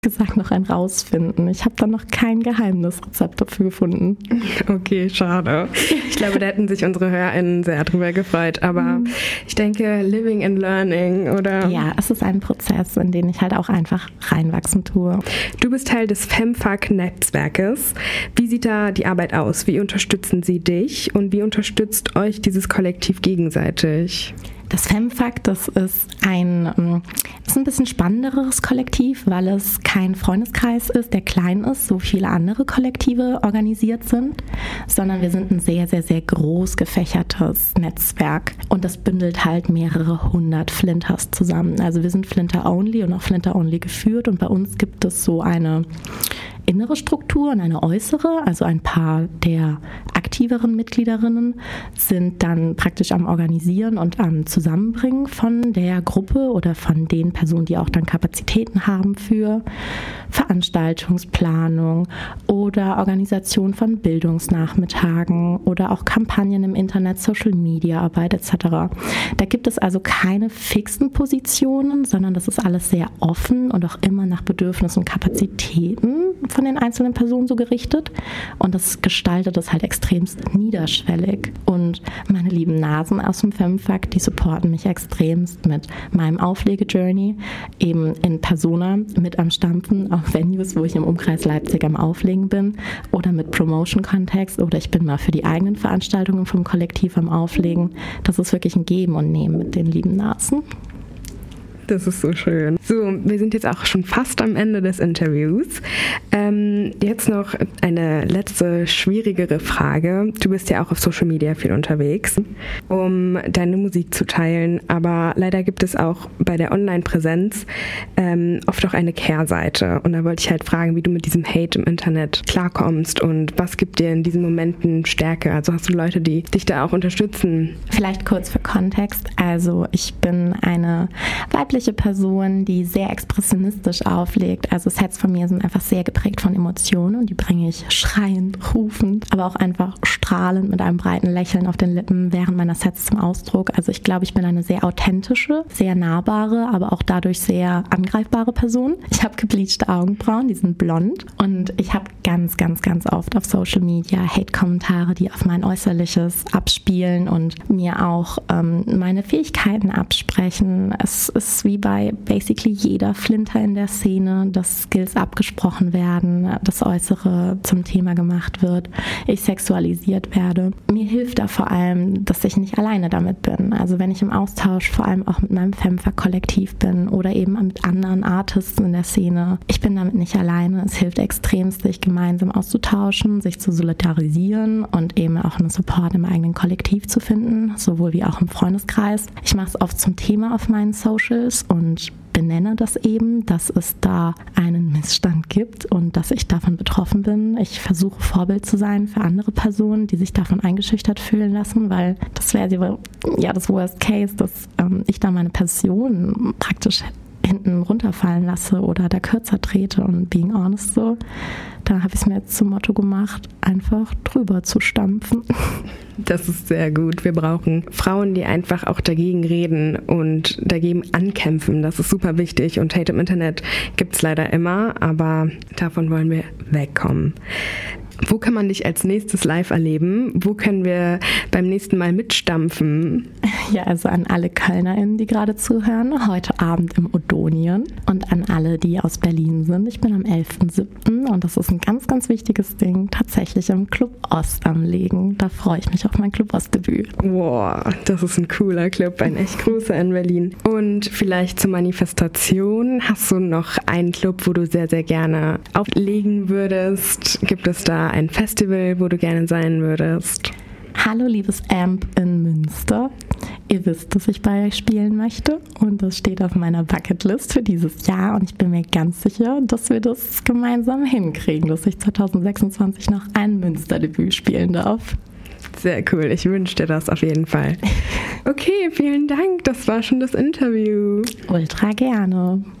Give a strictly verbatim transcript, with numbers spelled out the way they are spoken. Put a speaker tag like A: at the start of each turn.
A: gesagt noch ein rausfinden. Ich habe da noch kein Geheimnisrezept dafür gefunden.
B: Okay, schade. Ich glaube, da hätten sich unsere HörerInnen sehr drüber gefreut. Aber mhm. ich denke, living and learning, oder?
A: Ja, es ist ein Prozess, in den ich halt auch einfach reinwachsen tue.
B: Du bist Teil des Femfuck-Netzwerkes. Wie sieht da die Arbeit aus? Wie unterstützen sie dich und wie unterstützt euch dieses Kollektiv gegenseitig?
A: Das Femfuck, das ist ein, ist ein bisschen spannenderes Kollektiv, weil es kein Freundeskreis ist, der klein ist, so viele andere Kollektive organisiert sind, sondern wir sind ein sehr, sehr, sehr groß gefächertes Netzwerk und das bündelt halt mehrere hundert Flinters zusammen. Also wir sind Flinter-only und auch Flinter-only geführt und bei uns gibt es so eine innere Struktur und eine äußere, also ein paar der aktiveren Mitgliederinnen sind dann praktisch am Organisieren und am Zusammenbringen von der Gruppe oder von den Personen, die auch dann Kapazitäten haben für Veranstaltungsplanung oder Organisation von Bildungsnachmittagen oder auch Kampagnen im Internet, Social Media Arbeit et cetera. Da gibt es also keine fixen Positionen, sondern das ist alles sehr offen und auch immer nach Bedürfnissen und Kapazitäten von den einzelnen Personen so gerichtet und das gestaltet es halt extremst niederschwellig und meine lieben Nasen aus dem Femfuck, die supporten mich extremst mit meinem Auflege-Journey, eben in Persona mit am Stampfen auf Venues, wo ich im Umkreis Leipzig am Auflegen bin oder mit Promotion-Kontext oder ich bin mal für die eigenen Veranstaltungen vom Kollektiv am Auflegen. Das ist wirklich ein Geben und Nehmen mit den lieben Nasen.
B: Das ist so schön. So, wir sind jetzt auch schon fast am Ende des Interviews. Ähm, jetzt noch eine letzte, schwierigere Frage. Du bist ja auch auf Social Media viel unterwegs, um deine Musik zu teilen, aber leider gibt es auch bei der Online-Präsenz ähm, oft auch eine Kehrseite. Und da wollte ich halt fragen, wie du mit diesem Hate im Internet klarkommst und was gibt dir in diesen Momenten Stärke? Also hast du Leute, die dich da auch unterstützen?
A: Vielleicht kurz für Kontext. Also ich bin eine weibliche Person, die sehr expressionistisch auflegt. Also Sets von mir sind einfach sehr geprägt von Emotionen und die bringe ich schreiend, rufend, aber auch einfach strahlend mit einem breiten Lächeln auf den Lippen während meiner Sets zum Ausdruck. Also ich glaube, ich bin eine sehr authentische, sehr nahbare, aber auch dadurch sehr angreifbare Person. Ich habe gebleachte Augenbrauen, die sind blond und ich habe ganz, ganz, ganz oft auf Social Media Hate-Kommentare, die auf mein Äußerliches abspielen und mir auch ähm, meine Fähigkeiten absprechen. Es ist wie bei basically jeder Flinter in der Szene, dass Skills abgesprochen werden, das Äußere zum Thema gemacht wird, ich sexualisiert werde. Mir hilft da vor allem, dass ich nicht alleine damit bin. Also wenn ich im Austausch vor allem auch mit meinem Femfuck-Kollektiv bin oder eben mit anderen Artists in der Szene, ich bin damit nicht alleine. Es hilft extremst, sich gemeinsam auszutauschen, sich zu solidarisieren und eben auch einen Support im eigenen Kollektiv zu finden, sowohl wie auch im Freundeskreis. Ich mache es oft zum Thema auf meinen Socials und benenne das eben, dass es da einen Missstand gibt und dass ich davon betroffen bin. Ich versuche Vorbild zu sein für andere Personen, die sich davon eingeschüchtert fühlen lassen, weil das wäre ja das Worst Case, dass ähm, ich da meine Passion praktisch hinten runterfallen lasse oder da kürzer trete und being honest so, da habe ich es mir jetzt zum Motto gemacht, einfach drüber zu stampfen.
B: Das ist sehr gut. Wir brauchen Frauen, die einfach auch dagegen reden und dagegen ankämpfen. Das ist super wichtig und Hate im Internet gibt es leider immer, aber davon wollen wir wegkommen. Wo kann man dich als nächstes live erleben? Wo können wir beim nächsten Mal mitstampfen?
A: Ja, also an alle KölnerInnen, die gerade zuhören, heute Abend im Odonien und an alle, die aus Berlin sind. Ich bin am elften siebten und das ist ein ganz, ganz wichtiges Ding, tatsächlich im Club Ost am Legen. Da freue ich mich auf mein Club Ost-Debüt.
B: Wow, das ist ein cooler Club, ein echt großer in Berlin. Und vielleicht zur Manifestation, hast du noch einen Club, wo du sehr, sehr gerne auflegen würdest? Gibt es da ein Festival, wo du gerne sein würdest?
A: Hallo liebes Amp in Münster. Ihr wisst, dass ich bei euch spielen möchte und das steht auf meiner Bucketlist für dieses Jahr und ich bin mir ganz sicher, dass wir das gemeinsam hinkriegen, dass ich zwanzig sechsundzwanzig noch ein Münster-Debüt spielen darf.
B: Sehr cool, ich wünsche dir das auf jeden Fall. Okay, vielen Dank, das war schon das Interview.
A: Ultra gerne.